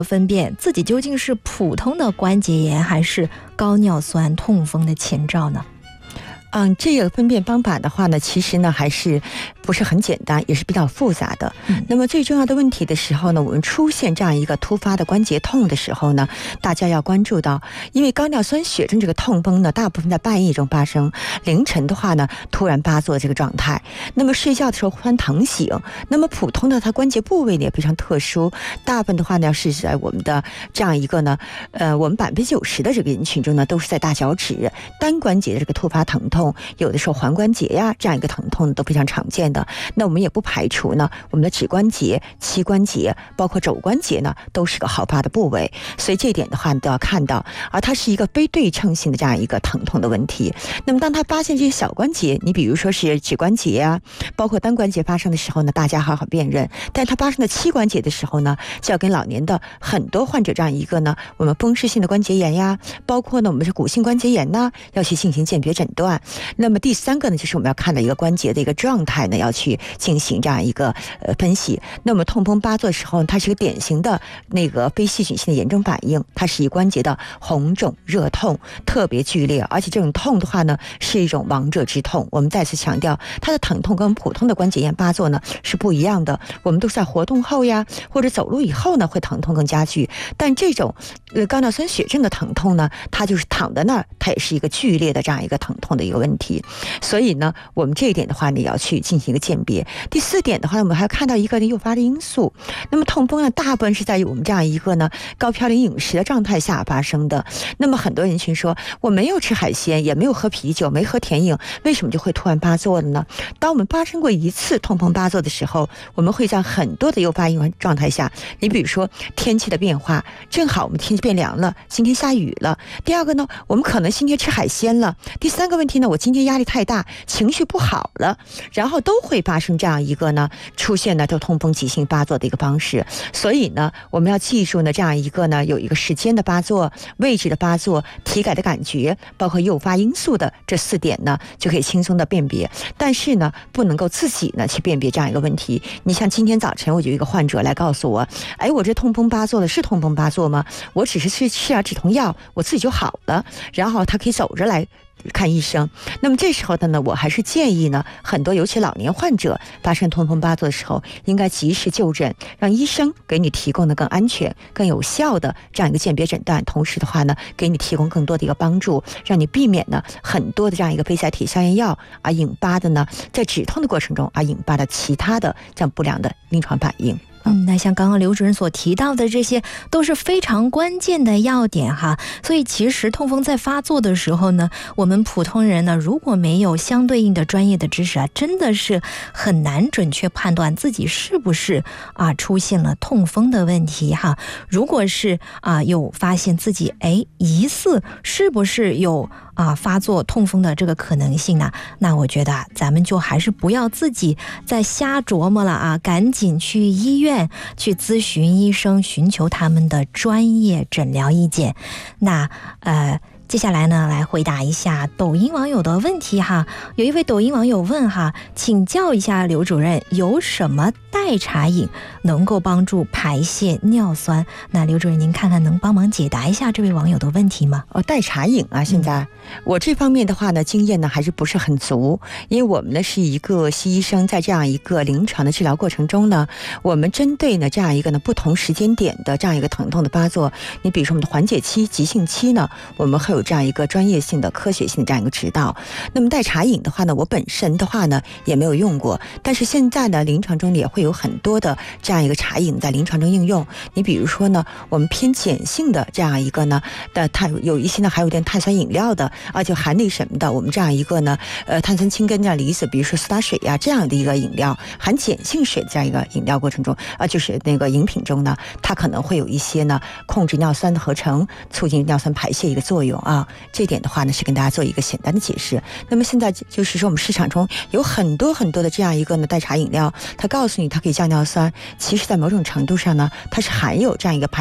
分辨自己究竟是普通的关节炎还是高尿酸痛风的前兆呢？ 这个分辨方法的话呢，其实呢还是不是很简单，也是比较复杂的。那么最重要的问题的时候呢，我们出现这样一个突发的关节痛的时候呢，大家要关注到，因为高尿酸血症这个痛风呢，大部分在半夜中发生，凌晨的话呢突然发作这个状态。那么睡觉的时候忽然疼醒，那么普通的它关节部位呢也非常特殊，大部分的话呢要是在我们的这样一个呢，我们90%的这个人群中呢都是在大脚趾单关节的这个突发疼痛。有的时候踝关节呀这样一个疼痛都非常常见的，那我们也不排除呢我们的指关节、膝关节包括肘关节呢都是个好发的部位，所以这一点的话都要看到，而它是一个非对称性的这样一个疼痛的问题。那么当他发现这些小关节，你比如说是指关节啊包括单关节发生的时候呢，大家好好辨认，但它发生的膝关节的时候呢，就要跟老年的很多患者这样一个呢我们风湿性的关节炎呀，包括呢我们是骨性关节炎呢要去进行鉴别诊断。那么第三个呢，就是我们要看到一个关节的一个状态呢，要去进行这样一个分析。那么痛风发作的时候，它是个典型的那个非细菌性的炎症反应，它是以关节的红肿热痛特别剧烈，而且这种痛的话呢是一种亡者之痛。我们再次强调，它的疼痛跟普通的关节炎发作呢是不一样的。我们都是在活动后呀或者走路以后呢会疼痛更加剧，但这种高尿酸血症的疼痛呢，它就是躺在那儿，它也是一个剧烈的这样一个疼痛的一个问题。所以呢我们这一点的话呢也要去进行一个鉴别。第四点的话，我们还要看到一个诱发的因素。那么痛风呢大部分是在于我们这样一个呢高嘌呤饮食的状态下发生的。那么很多人群说，我没有吃海鲜，也没有喝啤酒，没喝甜饮，为什么就会突然发作了呢？当我们发生过一次痛风发作的时候，我们会在很多的诱发因素状态下，你比如说天气的变化，正好我们天气变凉了，今天下雨了。第二个呢，我们可能今天吃海鲜了。第三个问题呢，我今天压力太大，情绪不好了，然后都会发生这样一个呢出现呢就痛风急性发作的一个方式。所以呢我们要记住呢这样一个呢有一个时间的发作、位置的发作、体感的感觉，包括诱发因素的这4点呢就可以轻松的辨别。但是呢不能够自己呢去辨别这样一个问题。你像今天早晨我有一个患者来告诉我，我这痛风发作了，是痛风发作吗？我只是吃点止痛药，我自己就好了，然后他可以走着来看医生。那么这时候的呢，我还是建议呢，很多尤其老年患者发生痛风发作的时候，应该及时就诊，让医生给你提供的更安全、更有效的这样一个鉴别诊断，同时的话呢，给你提供更多的一个帮助，让你避免呢很多的这样一个非甾体消炎药而引发的呢，在止痛的过程中而引发的其他的这样不良的临床反应。 那像刚刚刘主任所提到的，这些都是非常关键的要点哈。所以其实痛风在发作的时候呢，我们普通人呢，如果没有相对应的专业的知识真的是很难准确判断自己是不是出现了痛风的问题哈。如果是有发现自己疑似是不是有发作痛风的这个可能性呢，那我觉得咱们就还是不要自己再瞎琢磨了赶紧去医院去咨询医生，寻求他们的专业诊疗意见。那接下来呢，来回答一下抖音网友的问题哈。有一位抖音网友问哈，请教一下刘主任，有什么代茶饮能够帮助排泄尿酸？那刘主任您看看能帮忙解答一下这位网友的问题吗？ 代茶饮现在我这方面的话呢，经验呢还是不是很足，因为我们呢是一个西医生，在这样一个临床的治疗过程中呢，我们针对呢这样一个呢不同时间点的这样一个疼痛的发作，你比如说我们的缓解期、急性期呢，我们会有这样一个专业性的、科学性的这样一个指导。那么代茶饮的话呢，我本身的话呢也没有用过，但是现在呢临床中也会有很多的这样一个茶饮在临床中应用。你比如说呢，我们偏碱性的这样一个呢有一些呢还有点碳酸饮料的就含那什么的，我们这样一个呢碳酸氢根这样离子，比如说苏打水呀这样的一个饮料，含碱性水的这样一个饮料过程中就是那个饮品中呢，它可能会有一些呢控制尿酸的合成，促进尿酸排泄一个作用这点的话呢是跟大家做一个简单的解释。那么现在就是说我们市场中有很多很多的这样一个呢代茶饮料，它告诉你它可以降尿酸，其实在某种程度上呢它是含有这样一个排